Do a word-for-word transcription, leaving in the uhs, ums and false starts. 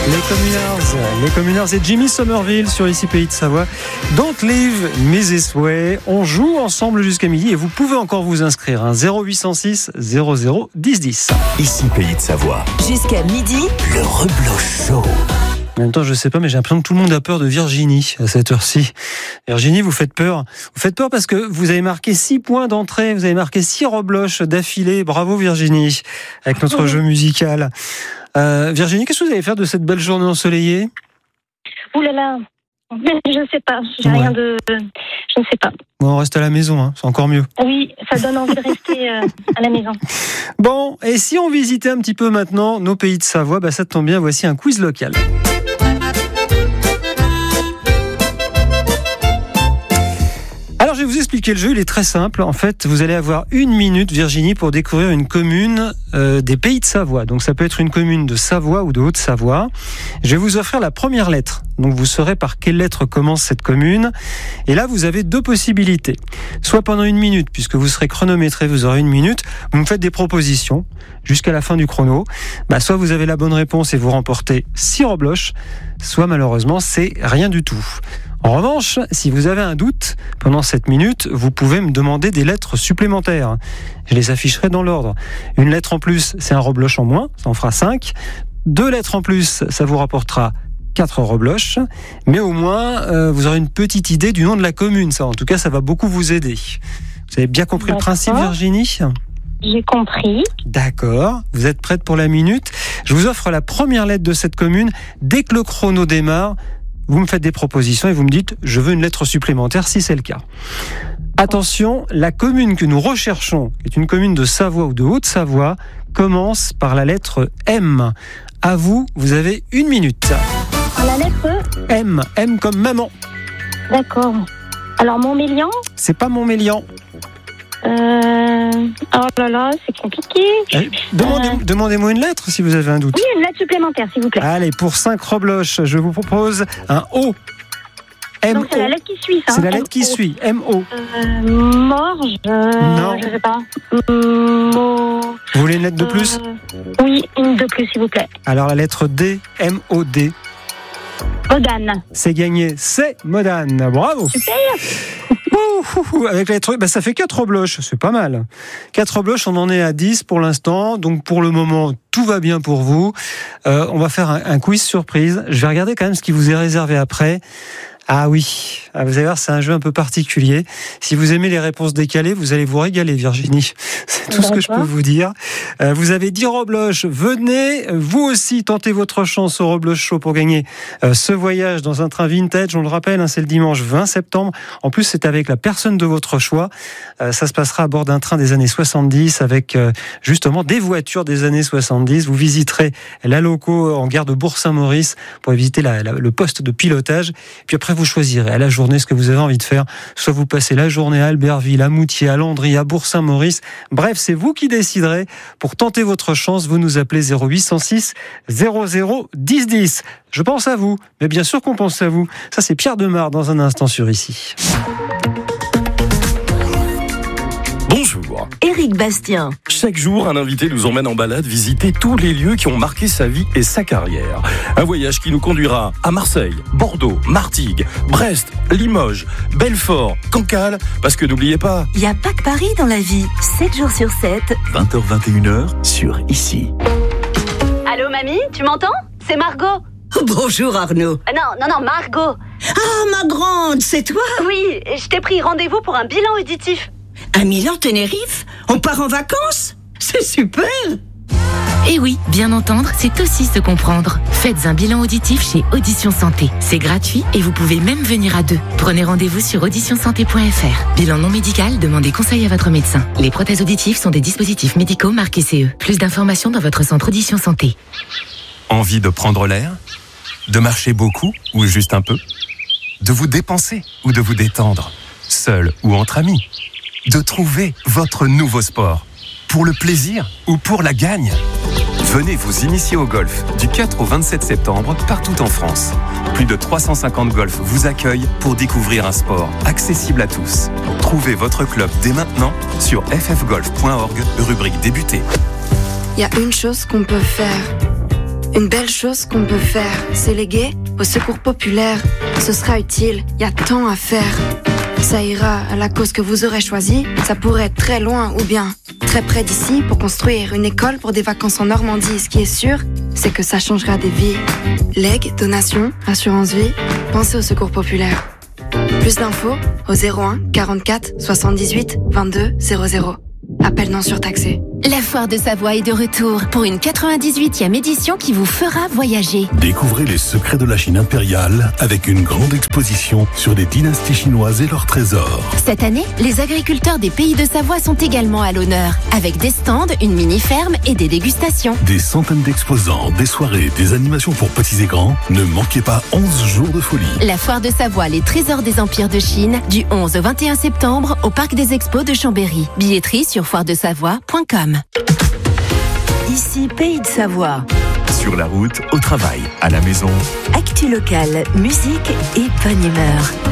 Les Communards, les Communards et Jimmy Somerville sur Ici Pays de Savoie. Don't leave mes esouets. On joue ensemble jusqu'à midi et vous pouvez encore vous inscrire. Hein, zéro huit cent six zéro zéro dix dix. Ici Pays de Savoie. Jusqu'à midi, le Rebloche Show. En même temps, je sais pas, mais j'ai l'impression que tout le monde a peur de Virginie à cette heure-ci. Virginie, vous faites peur. Vous faites peur parce que vous avez marqué six points d'entrée. Vous avez marqué six rebloches d'affilée. Bravo Virginie, avec notre jeu musical. Euh, Virginie, qu'est-ce que vous allez faire de cette belle journée ensoleillée ? Ouh là là, je ne sais pas. J'ai Ouais. rien de... Je ne sais pas. Bon, on reste à la maison, hein, c'est encore mieux. Oui, ça donne envie de rester euh, à la maison. Bon, et si on visitait un petit peu maintenant nos pays de Savoie, bah ça tombe bien, voici un quiz local. Alors je vais vous expliquer le jeu, il est très simple. En fait, vous allez avoir une minute, Virginie, pour découvrir une commune euh, des pays de Savoie. Donc ça peut être une commune de Savoie ou de Haute-Savoie. Je vais vous offrir la première lettre. Donc vous saurez par quelle lettre commence cette commune. Et là, vous avez deux possibilités. Soit pendant une minute, puisque vous serez chronométré, vous aurez une minute, vous me faites des propositions jusqu'à la fin du chrono. Bah, soit vous avez la bonne réponse et vous remportez six rebloches, soit malheureusement, c'est rien du tout. En revanche, si vous avez un doute, pendant cette minute, vous pouvez me demander des lettres supplémentaires. Je les afficherai dans l'ordre. Une lettre en plus, c'est un rebloche en moins, ça en fera cinq. Deux lettres en plus, ça vous rapportera quatre rebloches. Mais au moins, euh, vous aurez une petite idée du nom de la commune. Ça, en tout cas, ça va beaucoup vous aider. Vous avez bien compris D'accord. le principe, Virginie ? J'ai compris. D'accord. Vous êtes prête pour la minute ? Je vous offre la première lettre de cette commune. Dès que le chrono démarre, vous me faites des propositions et vous me dites « je veux une lettre supplémentaire » si c'est le cas. Attention, la commune que nous recherchons, qui est une commune de Savoie ou de Haute-Savoie, commence par la lettre M. À vous, vous avez une minute. La lettre M, M comme maman. D'accord. Alors, Montmélian C'est pas Montmélian. euh... Oh là là, c'est compliqué. Eh, Demandez, Euh. demandez-moi une lettre si vous avez un doute. Oui, une lettre supplémentaire, s'il vous plaît. Allez, pour cinq rebloches, je vous propose un O. M O. Donc, c'est la lettre qui suit, ça. C'est la hein. lettre qui M O. suit. M O. Euh, Morge euh, Non. Je sais pas. Mo... Vous voulez une lettre de plus ? Euh, Oui, une de plus, s'il vous plaît. Alors la lettre D, M O D. Modane. C'est gagné, c'est Modane. Bravo. Super. Ouh, ouh, ouh. Avec la lettre, bah, ça fait quatre rebloches, c'est pas mal. quatre rebloches, on en est à dix pour l'instant. Donc pour le moment, tout va bien pour vous. Euh, on va faire un, un quiz surprise. Je vais regarder quand même ce qui vous est réservé après. Ah oui, ah, vous allez voir, c'est un jeu un peu particulier. Si vous aimez les réponses décalées, vous allez vous régaler, Virginie. C'est tout ce que je peux vous dire. Euh, vous avez dix rebloches. Venez, vous aussi, tenter votre chance au Rebloche Show pour gagner euh, ce voyage dans un train vintage. On le rappelle, hein, c'est le dimanche vingt septembre. En plus, c'est avec la personne de votre choix. Euh, ça se passera à bord d'un train des années soixante-dix avec euh, justement des voitures des années soixante-dix. Vous visiterez la loco en gare de Bourg-Saint-Maurice pour visiter la, la, le poste de pilotage. Puis après, vous choisirez à la journée ce que vous avez envie de faire. Soit vous passez la journée à Albertville, à Moutier, à Landry, à Bourg-Saint-Maurice. Bref, c'est vous qui déciderez. Pour tenter votre chance, vous nous appelez zéro huit cent six zéro zéro dix dix. Je pense à vous, mais bien sûr qu'on pense à vous. Ça, c'est Pierre Demar dans un instant sur Ici. Bonjour. Éric Bastien. Chaque jour, un invité nous emmène en balade visiter tous les lieux qui ont marqué sa vie et sa carrière. Un voyage qui nous conduira à Marseille, Bordeaux, Martigues, Brest, Limoges, Belfort, Cancale, parce que n'oubliez pas... Il n'y a pas que Paris dans la vie. sept jours sur sept. vingt heures vingt et une heures sur Ici. Allô, mamie, tu m'entends? C'est Margot. Bonjour Arnaud. Ah non, non, non, Margot. Ah, ma grande, c'est toi? Oui, je t'ai pris rendez-vous pour un bilan auditif. À Milan-Tenerife? On part en vacances? C'est super! Et oui, bien entendre, c'est aussi se comprendre. Faites un bilan auditif chez Audition Santé. C'est gratuit et vous pouvez même venir à deux. Prenez rendez-vous sur audition santé point f r. Bilan non médical, demandez conseil à votre médecin. Les prothèses auditives sont des dispositifs médicaux marqués C E. Plus d'informations dans votre centre Audition Santé. Envie de prendre l'air? De marcher beaucoup ou juste un peu? De vous dépenser ou de vous détendre? Seul ou entre amis? De trouver votre nouveau sport? Pour le plaisir ou pour la gagne? Venez vous initier au golf du quatre au vingt-sept septembre partout en France. Plus de trois cent cinquante golfs vous accueillent pour découvrir un sport accessible à tous. Trouvez votre club dès maintenant sur f f golf point org, rubrique débuter. Il y a une chose qu'on peut faire Une belle chose qu'on peut faire, c'est léguer au secours populaire. Ce sera utile, y a tant à faire. Ça ira à la cause que vous aurez choisie. Ça pourrait être très loin ou bien très près d'ici pour construire une école pour des vacances en Normandie. Ce qui est sûr, c'est que ça changera des vies. Legs, donations, assurance vie, pensez au secours populaire. Plus d'infos au zéro un quarante-quatre soixante-dix-huit vingt-deux zéro zéro. Appel non surtaxé. La Foire de Savoie est de retour pour une quatre-vingt-dix-huitième édition qui vous fera voyager. Découvrez les secrets de la Chine impériale avec une grande exposition sur les dynasties chinoises et leurs trésors. Cette année, les agriculteurs des pays de Savoie sont également à l'honneur, avec des stands, une mini-ferme et des dégustations. Des centaines d'exposants, des soirées, des animations pour petits et grands. Ne manquez pas onze jours de folie. La Foire de Savoie, les trésors des empires de Chine, du onze au vingt et un septembre au Parc des Expos de Chambéry. Billetterie sur foire de savoie point com. Ici, Pays de Savoie. Sur la route, au travail, à la maison. Actu locale, musique et bonne humeur.